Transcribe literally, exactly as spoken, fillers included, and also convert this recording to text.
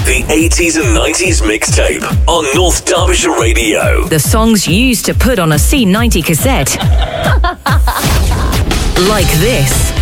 The eighties and nineties mixtape on North Derbyshire Radio. The songs you used to put on a C ninety cassette. Like this.